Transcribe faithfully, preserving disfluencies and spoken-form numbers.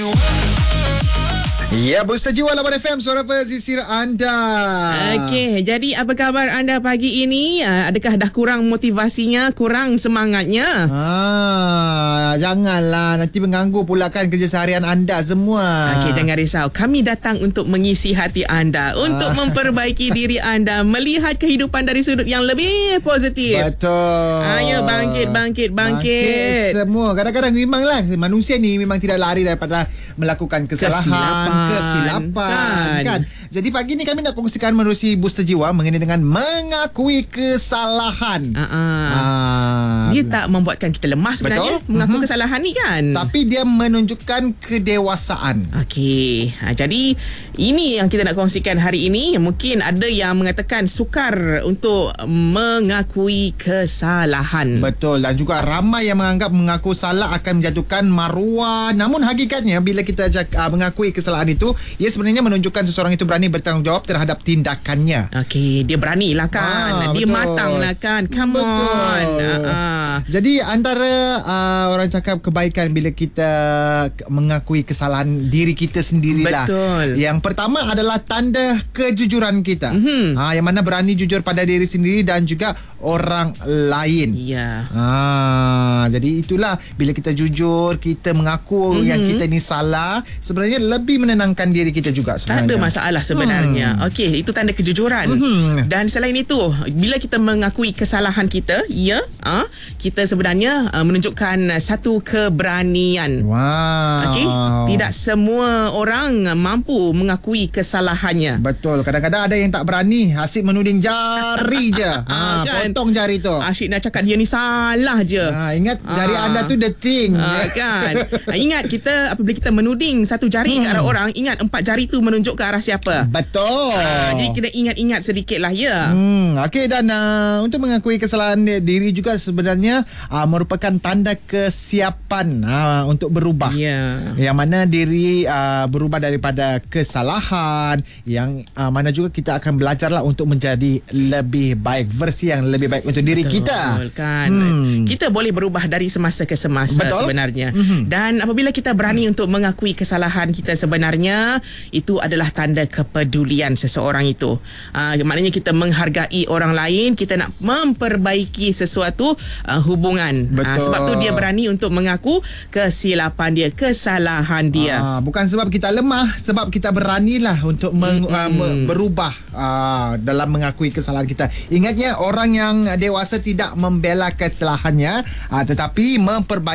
Ya, Booster Jiwa lapan F M, suara pesisir anda. Okey, jadi apa khabar anda pagi ini? Adakah dah kurang motivasinya, kurang semangatnya? Ah, janganlah, nanti mengganggu pula kan kerja seharian anda semua. Okey, jangan risau. Kami datang untuk mengisi hati anda, untuk memperbaiki diri anda, melihat kehidupan dari sudut yang lebih positif. Betul. Ayo bangkit, bangkit, bangkit. Bangkit semua. Kadang-kadang memanglah manusia ni memang tidak lari daripada melakukan kesalahan, kesilapan, kan? kan? Jadi pagi ni kami nak kongsikan menerusi Booster Jiwa mengenai dengan mengakui kesalahan. Uh-uh. Ah, dia tak membuatkan kita lemah sebenarnya. Betul? Mengaku uh-huh. kesalahan ni kan. Tapi dia menunjukkan kedewasaan. Okey, ha, jadi ini yang kita nak kongsikan hari ini. Mungkin ada yang mengatakan sukar untuk mengakui kesalahan. Betul, dan juga ramai yang menganggap mengaku salah akan menjatuhkan maruah. Namun hakikatnya bila kita uh, mengakui kesalahan itu, ia sebenarnya menunjukkan seseorang itu berani bertanggungjawab terhadap tindakannya. Okey, dia beranilah kan. Ah, dia betul. matanglah kan. Come betul. on. Uh-uh. Jadi antara uh, orang cakap kebaikan bila kita mengakui kesalahan diri kita sendirilah. Betul. Yang pertama adalah tanda kejujuran kita. Mm-hmm. Ha, yang mana berani jujur pada diri sendiri dan juga orang lain. Ya. Ha, jadi itulah bila kita jujur, kita mengaku mm-hmm. yang kita ni salah, sebenarnya lebih menenangkan diri kita juga sebenarnya. Tak ada masalah sebenarnya. Hmm. Okey, itu tanda kejujuran. Mm-hmm. Dan selain itu, bila kita mengakui kesalahan kita, ya, uh, kita sebenarnya uh, menunjukkan satu keberanian. Wow. Okey, tidak semua orang mampu mengakui kesalahannya. Betul. Kadang-kadang ada yang tak berani, asyik menuding jari je. Ha, kan? Potong jari tu. Asyik nak cakap dia ni salah je. Ha, ingat jari ha. anda tu the thing. Ha, kan? Ingat kita apabila kita menuding satu jari hmm. ke arah orang, ingat empat jari tu menunjuk ke arah siapa? Betul. Ha, jadi kita ingat-ingat sedikit lah ya. Hmm, okey, dan uh, untuk mengakui kesalahan diri juga sebenarnya uh, merupakan tanda kesiapan uh, untuk berubah. Ya. Yang mana diri uh, berubah daripada kesalahan, yang uh, mana juga kita akan belajarlah untuk menjadi lebih baik, versi yang lebih baik untuk diri Betul, kita. Kan? Hmm. Kita boleh berubah dari semasa ke semasa. Betul? Sebenarnya. Mm-hmm. Dan apabila kita berani mm. untuk mengakui kesalahan kita sebenarnya, itu adalah tanda kepedulian seseorang itu. Uh, maknanya kita menghargai orang lain, kita nak memperbaiki sesuatu uh, hubungan. Uh, sebab tu dia berani untuk mengaku kesilapan dia, kesalahan dia. Uh, bukan sebab kita lemah, sebab kita beranilah untuk meng, mm-hmm. uh, berubah uh, dalam mengakui kesalahan kita. Ingatnya, orang yang dewasa tidak membela kesalahannya, uh, tetapi memperbaiki